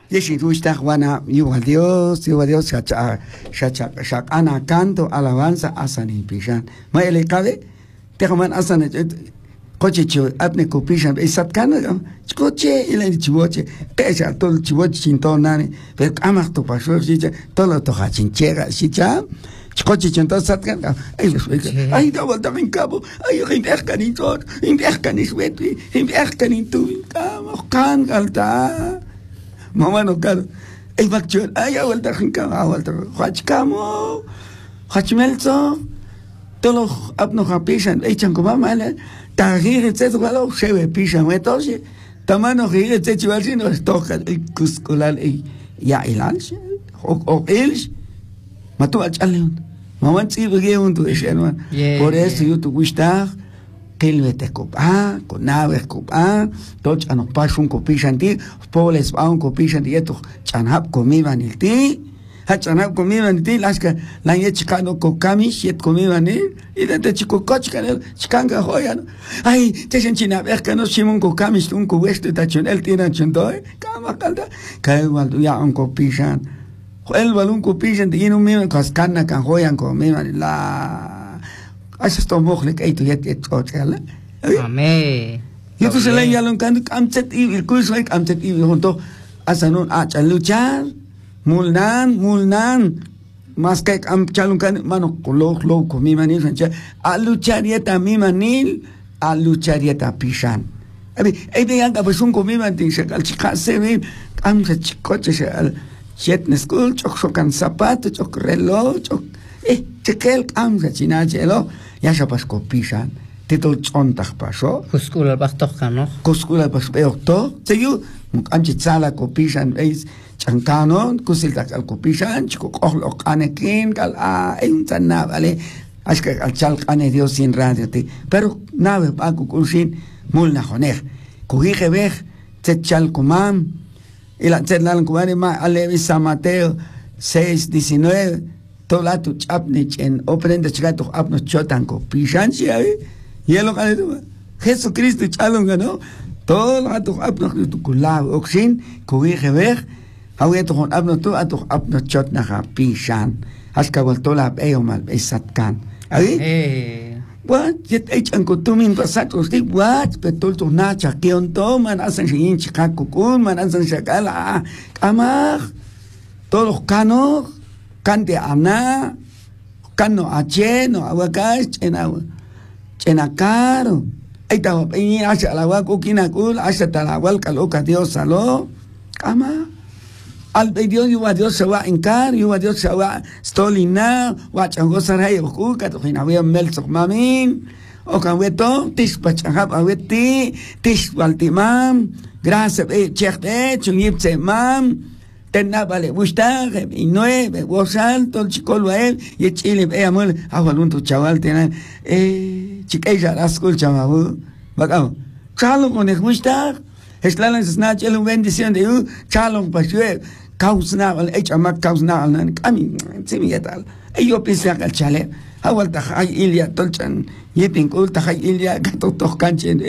Yeshirushta Juana, Yuva Dios, Shakana canto, alabanza, asani pishan. Maele cabe, Tejaman asane, coche, apne copishan, Satkana, coche, y la chivoche, Pesha, todo el chivoche chintonani, pero amas tu pasó, todo to hachinchega, chicha. Coche chinton Satkan, ay, da vuelta en cabo, ay, invercan in tot, invercan is wet, invercan in tu, can galta. Mamá no caro. El bacchón, ay, a vuelta en cabo, a vuelta. Hachcamo, hachmelzo, todos los apnos apisan, echan como mamá, tajir, etcétera, se ve pisan, entonces, tamano gire, etcétera, si nos toca el cuscular, ya el alce, o el, mató al chaleón. Mamá, sí, porque un tu deseo, por eso yo tu gustar. Kelvete copa, con naves copa, toch a no paso un copishanti, poles va un copishanti, esto chanhap comiban el ti, hachanhap comiban el ti, las que la yechicano cocamish, yet comiban el, y de chico cochcan, chicanga joyan. Ay, te senchina, ver que no simon cocamish, un cubesto tachon, el tiene chondoy, cama calda, cae ya un copishan, el balón copishan, y no me cascana can joyan comiban la. Así esto mogelijk eten je het uitgellen. Amén. Y entonces le ya lo kan amtet y el curso hay amtet y junto hasta no a luchar mulnan más que am chalun kan mano lo comi manil a luchar yeta mi manil a luchar yeta pishan. Ay de anga pues un comi manil se al chica se ve am se coche se al jet school chok kan zapato chok reloj chok chekel am se chinachelo ya se pas copishan. Tito chontach pasó. Kuskula bastok no. Kuskula pas beokto. Se yo anchi tsala copishan es chancano, kusil tak al copishan, chico kohlo kanekin kal un tanna vale. As que al chal kane Dios sin radio ti. Pero nave pa kusin mulna joner. Kuhige weg tset chal kumam. Y la tset lan kumani ma alevi San Mateo 6:19. Tola tu chapnich en oprende chigato apnos chotan copishan si ahí. Y él lo que dice, Jesucristo chalonga, ¿no? Todo lo que tú apnos tu kulab oxin, kuige ver, hawe tu con apnos tu atu apnos chot naha pishan, hasta vuelto la veo mal esatkan. ¿Ahí? What? Yet echan kutumin pasatos di what? Pero tu nacha que on toman hacen sin chikakukun, man hacen shakala, amar, todos los canos, cante ana, cano acheno, aguacas, enagua. Chenacaro, ahí estaba peñi hacia la agua coquinacul, hacia talagual caloca Dios saló, cama. Al Dios yuva Dios se va en car, yuva Dios se va stolina, guachangosa rey o cuca, tojina veo melso mamin, o canweto, tish pachahab aweti, tish waltimam, gracias chechte, chungipse mam. Tenna vale gusta y nueve gozal todo el chico lo él y el chile vea mol agua tu chaval tiene chica ya la escucha mabu bacao chalo con el gusta es la snatch el bendición de chalo pasue causna el hecha más causna al cami se me tal yo pensé que el chale agua ta hay ilia tolchan y pincul ta hay ilia gato toscanchen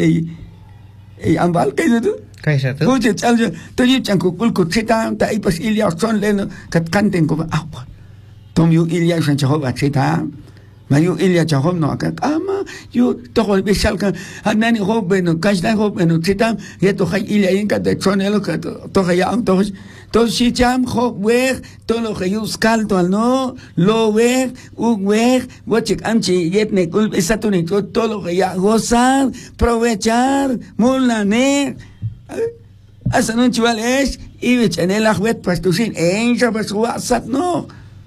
ambal que tú Kaisa tu. Oye, chal, tú y chanco culco chita, ta ipas ilia son leno, kat canten como agua. Tom yu ilia san chahova chita. Mayu ilia chahom no acá. Ama, yo todo el besal kan, anani hobeno, kashdan hobeno chita, yeto hay ilia inca de chonelo que todo ya todos. Todos si cham hob weg, todo lo que yo scalto al no, lo weg, weg, wachik amchi yetne kul esatuni todo lo que ya gozar, aprovechar, mulane. Hasta no chival es y me en el ajuet pastusin ya pasó asat no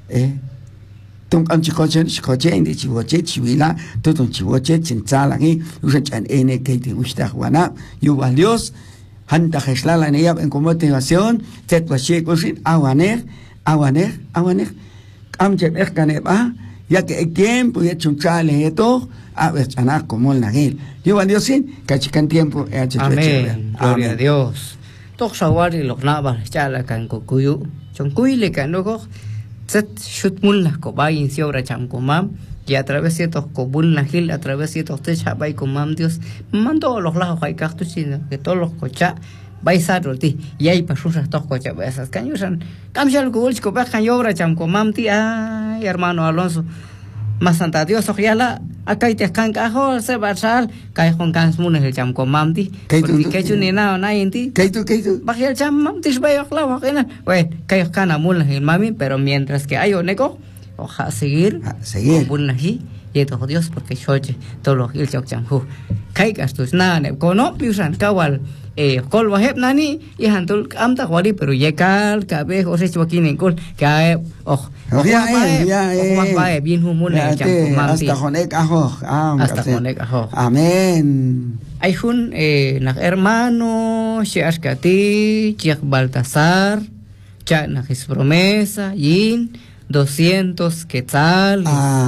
tung am chicoche en de chivoche chivila todo chivoche chintzala aquí usan chan ene que te gusta juana yo valios hanta jeslala en ella en motivación tet washe cosin awaner am cheber caneba ya que el tiempo y hecho un chale esto a ver chanar como el naguil yo valios sin cachican tiempo Amén. Gloria a Dios. Toch sawari lok naba chala kan ko kuyu. Chon kuile kan no set shut mulla ko bayin siobra cham ko mam. Y a través de estos cobulas gil, a través de estos techabay con mam Dios, man todos los lados hay cartuchinos, que todos los cochá, baisarolti yai pasusa toko chabesas kanyusan kamshal gulchko bajan yobra chamko mamti ay hermano Alonso mas santa Dios ojiala akai te kan kajo se basal kai hon kan smun el chamko mamti porque kechu ni na inti kaitu bajel cham mamti bayo clavo kena we kai kana mul el mami pero mientras que hay oneco oja seguir bunahi yeto Dios porque choche todo lo el chok chamhu kai gastus na ne kono piusan kawal kol waheb nani ihantul amta wali pero yekal kabe ose chwakin kol kae ya bien humun hasta honek ajo amén hay un hermano Sheashkati Chek Baltasar cha na his promesa yin 200 quetzales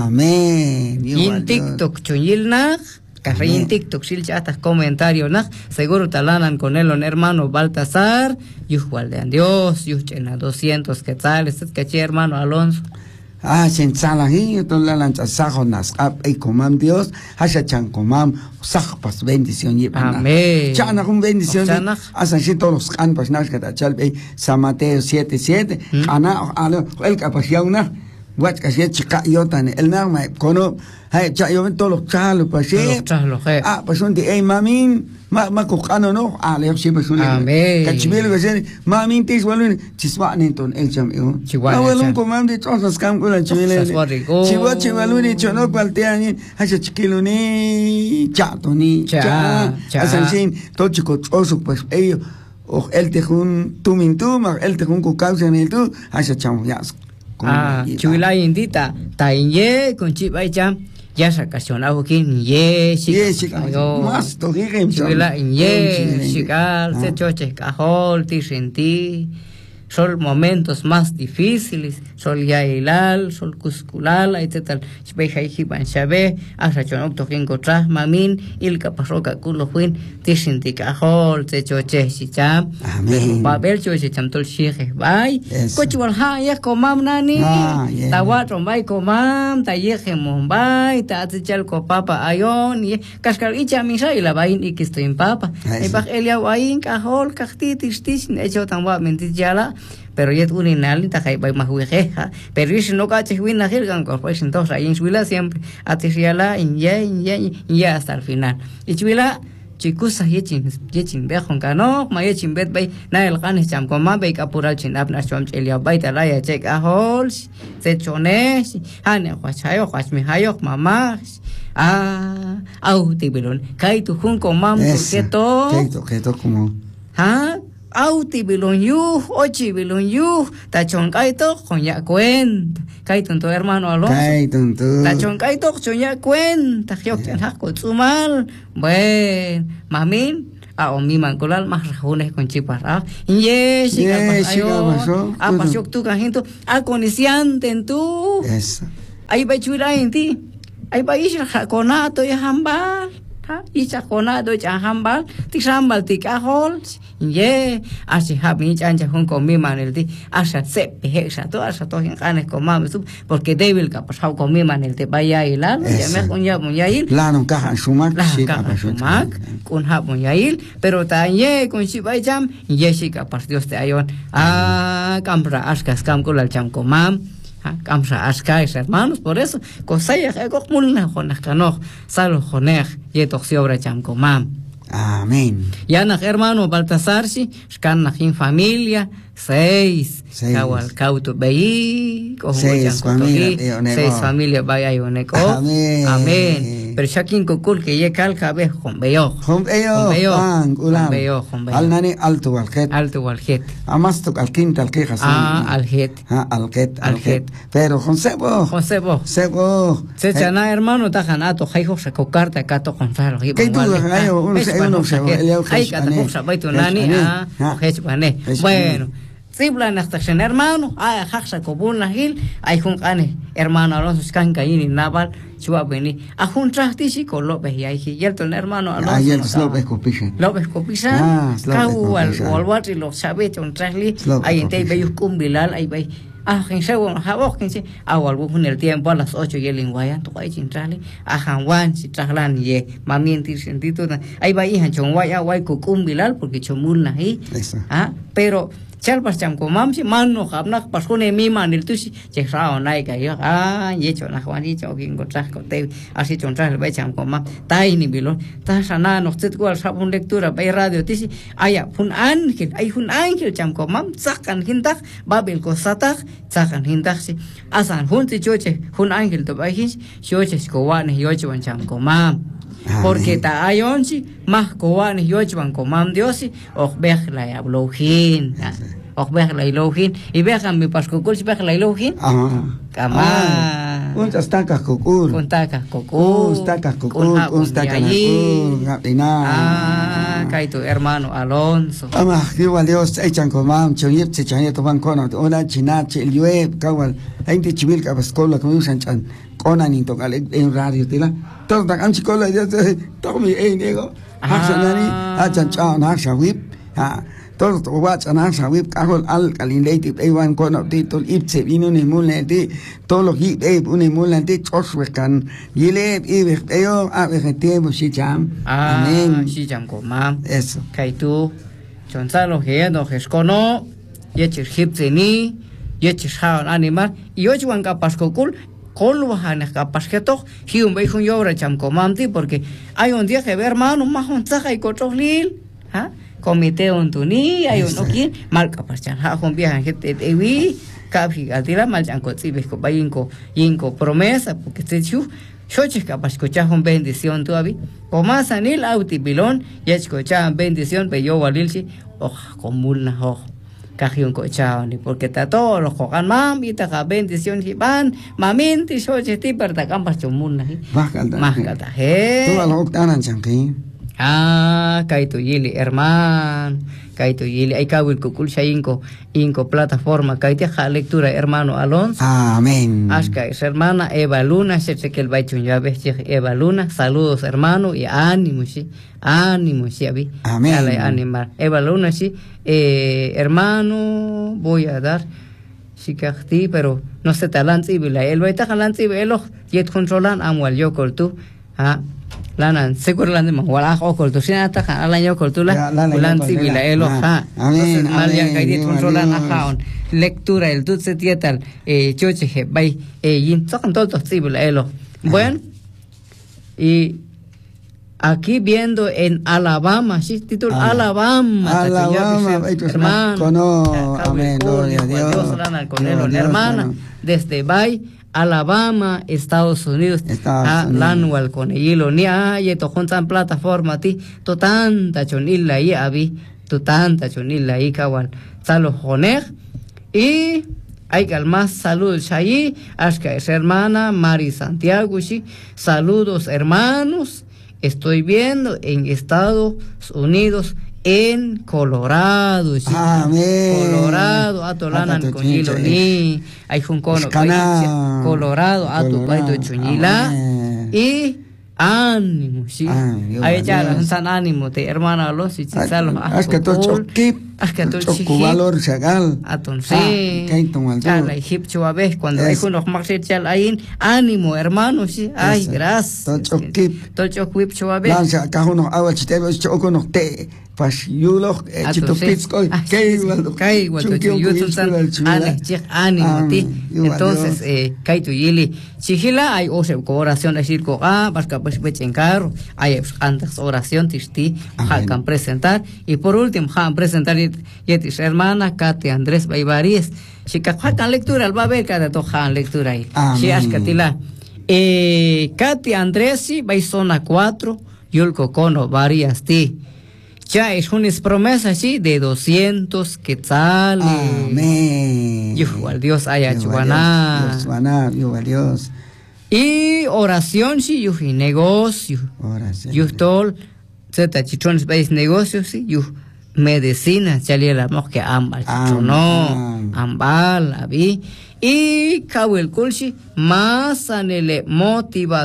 amén yin TikTok chuyilnach Carrein TikTok silchatas comentarios nah seguro talanan con él un hermano Baltasar yujualdean Dios yuchena 200 quetzales es que hermano Alonso sen salahi to la lancha sajo nas ap comam Dios hasha chan comam saj pas bendición y amén chana con bendición hasta si todos los can pas nas que tachal San Mateo 7:7 ana el capaciauna Watch que si chica yo tan el nama cono hay cha yo todos los chalos pues pues un día mamin ma cocano no le si pues un cachimelo que se mamin tis walun chiswa nenton el cham yo walun comam de todos los campos la chimelo chivalun y chono cualtean hace chiquilo ni chato ni cha hacen sin todo chico oso pues ellos o el te jun tumintum el te jun causa en el tu hace cham ya chula indita ta inye con chibai cham ya sacacionado kin ye más to digem chula inye chigal se choche cajol ti senti son momentos más difíciles sol yailal sol cusculala etc chibai haiji ban shabe asa chonok to kin kotra mamin il kapasoka kulo huin ti senti cajol se choche chicham babel choche cham tol shige bai kochwal ha ya komam nani tawat rombai komam ta yeje mombai ta tichal ko papa ayon ye kaskal icha misa ila bain ikisto in papa e bag elia wain cajol kachtitis tis echo tanwa mentijala pero yet uninal ta kai bai mahueja pero si no cache win na gelgan ko pues entonces ahí en Suila siempre atisiala ya hasta el final y Suila chicos yechin bejon kano ma yechin bet bai na el kan cham ko ma bai kapural chin apna chom chelia bai ta la ya chek ahol se chones ane khwachayo khwachmi hayok mama au tibilon kai tu jun ko mam keto como auti bilon yu ochi bilon yu tachon kaito con ya cuenta kaito tu hermano Alonso tachon kaito con ya cuenta yo que hago mal bueno mamin o mi mancolal más rajones con chiparra y pasó pasó tu cajito aconiciante en tu ahí va chura en ti ahí va ir jaconato y jambal y chaconado y jambal ti jambal ti cajol ye así habi chancha con mi manel ti asa se peja todo asa todo en canes con mames porque débil que pasado con mi manel te vaya y la ya me con ya ir la no caja sumac con habon yail pero taye con si vai cham Jessica partió este ayon campra askas cam con el cham con mam camsa askas hermanos por eso cosaya que mulna con cano salo joner y toxiobra cham con mam amén. Ya na hermano Baltasar si scan na fin familia 6 kawal kauto bei ko 6 familia vaya yoneko amén pero shakin kokul que ye kal kabe khombeyo al nani alto waljet amas to al quinta al quejas aljet pero Josebo se chana hermano tajanato jaijo se cocarta cato con faro que tú uno se hay que cosa baito nani bueno Siblan hasta sen hermano haxa kobun lahil ay jun kane hermano Alonso skan kaini naval chua beni a jun trasti si ko lobe ya hi yelto hermano Alonso lobe kopisa kau al walwati lo sabe ton trasli ay entei bayu kumbilal ay bay en segundo, en el tiempo a las 8 y el lenguaje, tu hay chintrali, Juan, si traslan y mamientir sentido, ahí va hija, chonguaya, guay, cucum bilal, porque chomulna ahí, pero chalpas cham comam si mano habnak pascone mi manil tu si chexao nai ka yo y hecho na Juan y chokin contras con te así chontras el cham comam tai ni bilon ta sana no tet cual sabun lectura by radio tisi aya un ángel cham comam sakan hintak babel ko satak sakan hintak si asan hun ti choche un ángel to by his choche ko wan yo cham comam porque ta ayonsi más coan y ocho comam diosi o la yablohin o la ilohin y vean mi pascocul si la ilohin cama un tacas cocul cae tu hermano Alonso igual Dios echan comam choyep se chaye toman cono una chinache el yueb kawal hay de chivil que pascola como usan chan conan in tocal en radio tila todo tan chicola ya todo mi nego hasanani achan chan hasawip todo to watch an hasawip kahol al kalinlate ewan kono titol ipse vino ni mulneti todo lo que une mulneti choswekan yile ibe yo a vegetebo shicham amen shicham komam eso kaitu chonsalo he no geskono yechir hipseni yechir haon animal y ochuan kapascocul colvajanes capaz que todo y un bejo y obra cham comamti porque hay un día que ver hermano más un taja y cotos lil comité un tuní hay un aquí mal capaz chan ha con viajan gente evi capi atira mal chan cotibes co bayinco inco promesa porque se chu choches capaz escuchar con bendición tu abi comas anil auti bilón y escuchar bendición pe yo valilsi con mulna cajión cochao porque está todos los cojan mami ta bendición si van maminti soche ti per ta campas chumuna más calta tú a lo tanan chanqui kaito yili hermano kaito yili ay kawil kukul sha inco plataforma kaite ja lectura hermano Alonso amén aska es hermana Eva Luna se que el baichun ya ves Eva Luna saludos hermano y ánimo sí abi amén animar Eva Luna sí hermano voy a dar sí que ti pero no se talanti bila el baita talanti velo yet controlan amwal yo coltu lanan seguro lan de wala ko coltu sina ta kan ala yo coltu la lanti bila elo amén mal ya que yet controlan ajaon lectura el tut se tietal choche he bai yin tocan todo tibila elo bueno y aquí viendo en Alabama, sí, título Alabama, hermano, amén, gloria a Dios, hermana, desde Bay, Alabama, Estados Unidos, Lanual con el ni hay to juntan plataforma ti, to tanta chonilla ahí abi, to tanta chonilla ahí kawan, salo joner y hay que más saludos ahí, hasta es hermana Mari Santiago, sí, saludos hermanos. Estoy viendo en Estados Unidos, en Colorado, ¿sí? Colorado, atolanan con Iloni, hay un cono, Colorado, atupaito chuñila, y ánimo, sí. Ahí ya la san ánimo, te hermana Alonso, y salos, valor sagal aton sí la egipcio a veces cuando hay unos más chal ahí ánimo hermano sí ay gracias todo quipcho a veces lanza acá uno agua chitebe choco no te pas yulo chito pizco que igual yo san ánimo ti entonces kaito yili sigila hay oración decir ko vasca pues en carro hay antes oración tisti han presentar y por último han presentar yetis hermana Katy Andrés Baibaríes si que hagan lectura va a ver cada tojan lectura ahí si ascatila Katy Andrés si va zona 4 yulco cono varias ti ya es una promesa sí de 200 quetzales amén igual Dios haya chuana Dios y oración sí yo negocio yo tol zeta chichones veis negocios sí yo medicina salía la mosque ambal no ambal abi y kawel kulshi más anele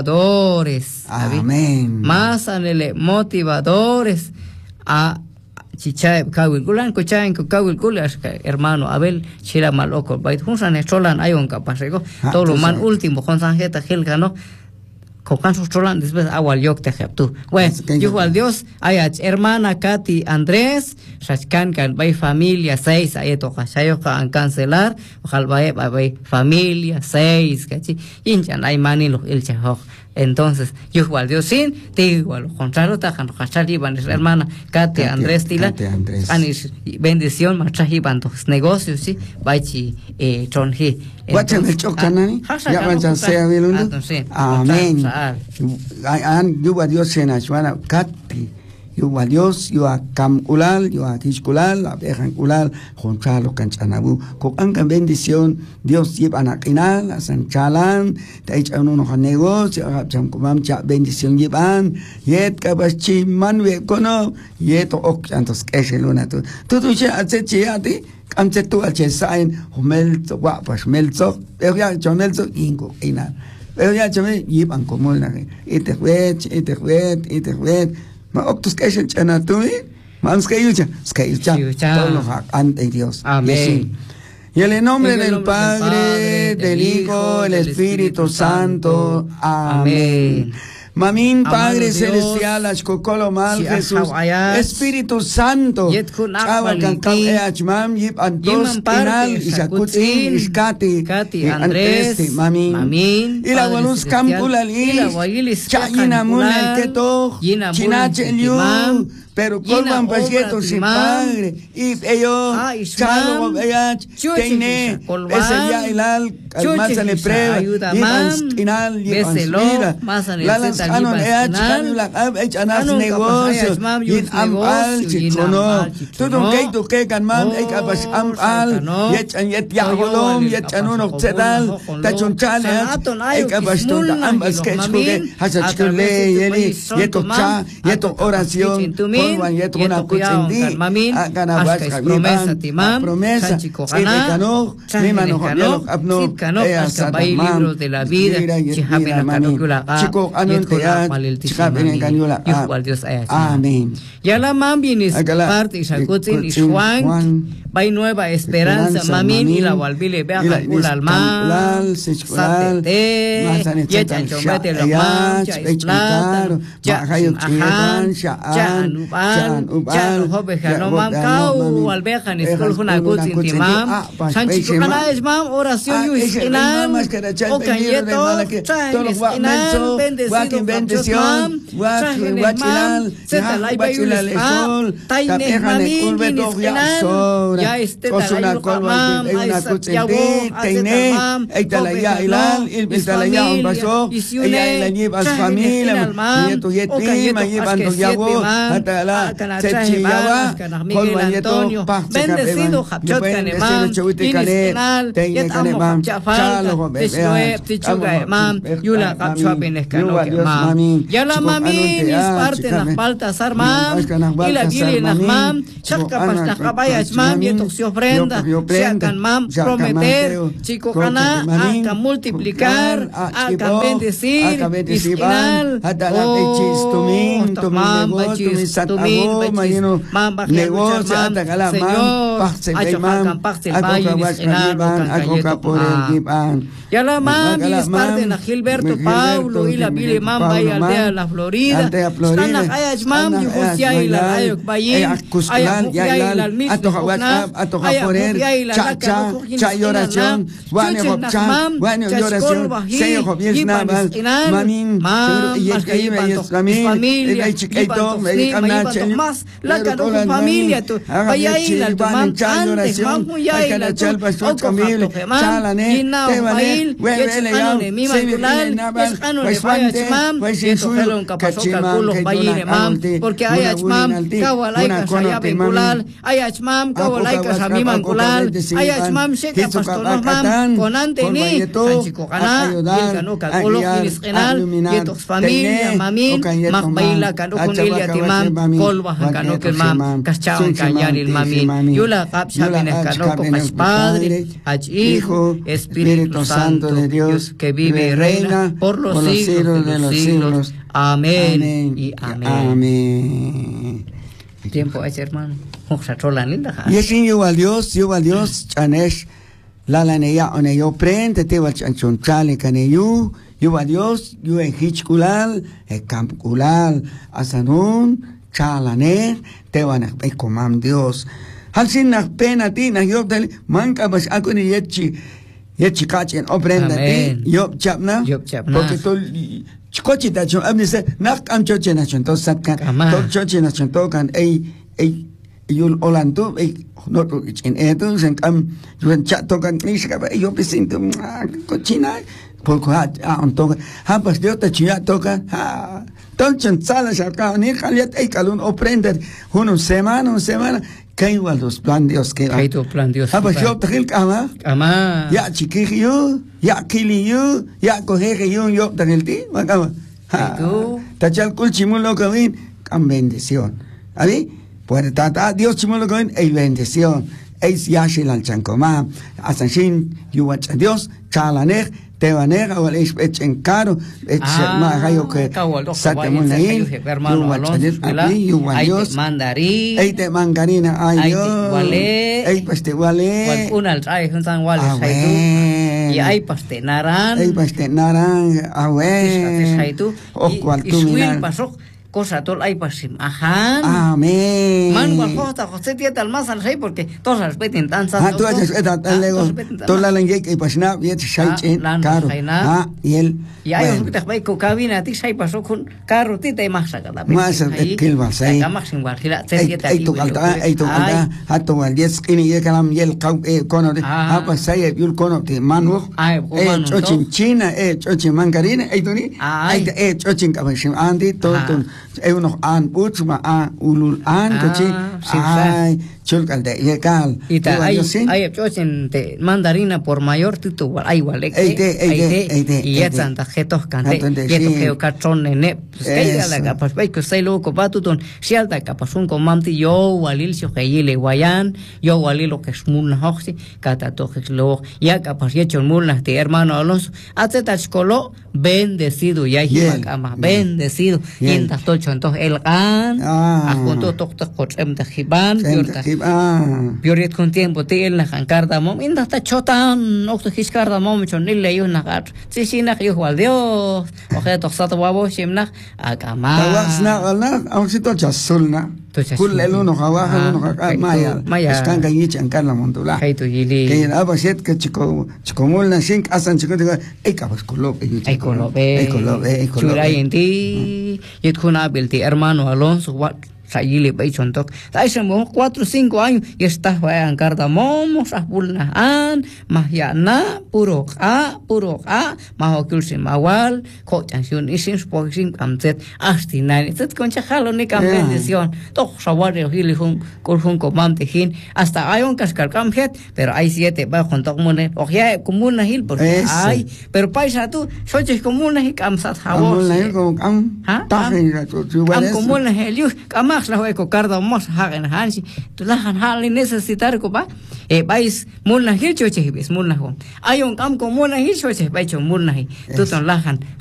motivadores amén más anele motivadores a chicha kawil kulan kuchain kawil kulas hermano Abel chira maloko bait hunsan cholan ayon kapasego todo lo man último con sanjeta gelgano con sus cholan después awal yok te tú bueno yo al Dios ayach hermana Katy Andrés shachkan kan bay familia 6 ayeto kashayo kan cancelar ojalá bay familia 6 cachi hinchan ay manilo el chajo. Entonces, yo igual Dios sin, te igual, contrario, tajan, cachar iban, hermana, Katy Andrés Tila, anis, bendición, marcha iban tus negocios, sí, baichi, tronji. Guacham el chocanani, ya van a ser vilundo. Amén. Yo Dios se nachuana, Katy. Yo a Dios, yo a Cam Ulal, yo a Tishkulal, a Bejan Ulal, Jonchalo Canchanabu, con anca bendición, Dios lleva a Kinal, a San Chalan, te echan unos negocios, a Chamcomam, bendición llevan, yet Cabachi, Manuel Cono, yet Ochantos Kesheluna. Todo ya hace chiati, Camche tú al Chesain, Humelzo, Guapas, Melzo, Eria Chomelzo, Ingo, Inal. Eria Chomel, llevan como la Eterwet. Ma octus keshen chanatumi, mam skayucha, todos los ante Dios. Amén. Y en el nombre del Padre, del Hijo, del Espíritu Santo. Amén. Mamín, Padre Celestial, Ashkokolo Mal, Jesús, Espíritu Santo, Chava Cancán, Eachmam, Yip Antos, Inal, Ishakutzin, Ishkati, Andrés, Mamín, y la Walus Campulali, Chayina Muna, el Keto, Chinache el Yu, pero colman pasietos sin padre, y ellos, Chalo, Teine, ese ya Ilal, Almanza le prueba, Inal, Yip Lalas Anon Echanas negocios, Yit Amal, Chicono, Tudun Keito Kekan Mam, Ekabas Amal, Yet Yaholom, Yet Chanuno Zedal, Tachon Chale, Ekabas Tunda Ambas Ketchuke, Hasachule, Yeli, Yeto Cha, Yeto oración, Polvan, Yeto una Kuchendi, Aganabas, promesa, Cano, Mimano, Yelo, Abno, Hay libros de la vida, Chico, Amén. Ya la mambin es parte y sacutin y Juan, vai nueva esperanza, mamín y la walbile beja ulalma, satete, ya chanchomete la mancha, plata, ya ajan, ya joveja no mancao, albeja ni escoljuna cutin timam, sanchichukana es mam, oración y esquinan, o cayeto, traen esquinan, bendición, guachilal, zeta la ibayulismal, taine mamín y esquinan, ya esté la mam, una cuchente, teine, eitalaya ilal, iltalaya un vaso, ella la lleva su familia, nieto yetima, llevando yago, atala, sechiyawa, colman yeto, bendecido hapchot canemam, iniscanal, yetamo hapchafalta, tishloe, tichuga mam, yula hapchuapenes canokemam, ya la mami mis parte nas paltas armam, y la gili nas mam, chakapas nas cabayas mam, se ofrenda, se mam, prometer, chico cana, a multiplicar, a bendecir, isquinal, oh, tomam, bachis, tumin, mam, negocio, Señor, achocacan, paxel, bayo, isquinal, cancayeto, ya la mam, mis parte na Gilberto, Pablo, y la Bile mam, vaya aldea, la Florida, están las ayas mam, y Josía, y la ayok, bayin, ayak, Josía, y la misma, a poner cha y oración, bueno, y oración, señor Jovies Naval, Mamin, y el que iba y es familia, el chiquito, el canache, la cano familia, tu vaya ir al tomam antes, vamos ya ir al tomam, familia, chalane, tevanel, huele ya, se viene Naval, pues mam, pues en su cachiman, porque hay achmam, kawalaika, sayabe kulal, hay achmam, kawalaika, samiman kulal, hay achmam, sheka pastonos mam, conante ni, sanchico cana, y cano calcolo, irisquenal, yetos familia, mamin, mahbaila, cano cunilia timam, colba, cano que mam, cachaban cañar el mamin, yula capcha benes cano, como Padre, hach Hijo, Espíritu Santo de Dios, que vive y reina por los siglos de los siglos. Amén y amén. Tiempo es, hermano. Oxa trola linda. Y así yo al Dios, chanesh, la neya, one yo prende, te va chanchon chale, caneyu, yo al Dios, yo en hichkulal, camkulal, asanun, chalaner, te van a comam Dios. Al sin na pena ti, na yo del, manca bas ako ni yechi kachen, o prenda ti, yo chapna, porque tú, Chikochita chon abnise nak am choche na chon to satkan to choche na chon to kan yul olanto no to in eto sen kam yun chat to kan ni ska yo pisinto cochina poco hat on to ha pas yo ta chia to kan ha ton chon sala shaka ni khaliat kalun o prender una semana que igual los plan Dios que hay tu plan Dios ha pas yo tkhil kama ya chiquillo ya kiliyo ya cogeyo yo tkhil ti makama ta chal kul chimulo kamin am bendición ali pues tata Dios chimulo kamin ay bendición es yashil al chancoma asanshin yuach Dios chalaner te vanega o es en caro más rayo que satemon ahí yuach mandarín ay te mangarina ay yo ay paste wale una al trae un san wale y hay paste naranja o cual tú pasó cosa tol hay pasim aján amén man guaposta José tía tal más al rey porque todos respeten danzas tú haces lego toda la lengua que pasna y es shaichen caro y él y hay un que te va con cabina ti sai pasó con carro ti te más saca la más el kilva sai más igual gira ay tu calta hato al 10 y ni kalam yel cono de apa sai yul cono de manu chochin china chochin mangarina ay tu ni ay chochin kabashim andi todo unos puchma ulul cochi ay chulcal de yecal y hay chochen de mandarina por mayor título hay igual y ya santa jetos cante y esto que cachón nene pues que ya la capas ve que sai loco patutón si alta capas un comamti yo walil si que yele guayan yo walil lo que es mulna hoxi cata tojes lo ya capas y hecho mulna de hermano Alonso hace tachcolo bendecido ya himacama bendecido y entonces el gan a junto toctos por de giban Biorit con tiempo te el nahan cardamom inda ta chotan octo his cardamom chon ni leyo nagar si sina yo wal Dios oje to sat wabo shimna akama tawasna alna aunque chasulna kul eluno hawa maya eskan gayi chankar la montula hayto yili que abaset que chico mulna sink asan chico digo ay kabas kolob ay kolobe churai enti yetkuna bilti hermano Alonso wat Sayili Baichontok. Taisamo 4 o 5 años y estás en Cardamom, Sahbulnahan, Mahyana, puro A, Mahokilsim Awal, Kochansiun Isins, Poxim, Amtet, Astinani, Tet Conchajalo, ni bendición. Toch Sawario Hilihun, Kulhun Comamtehin, hasta hay un cascarcamjet, pero hay 7 bajo en Tokmune, o ya comuna Hill, porque hay, pero paisa tú, soches comuna y Kamsat Hawos. Comuna Hill, Kamah. La hueco cardamos hagen hansi tu lahan hali necesitar ko ba vais mulna hilcho chebis mulna ho ayon kam ko mulna hilcho che baicho mulna hi tu ton lahan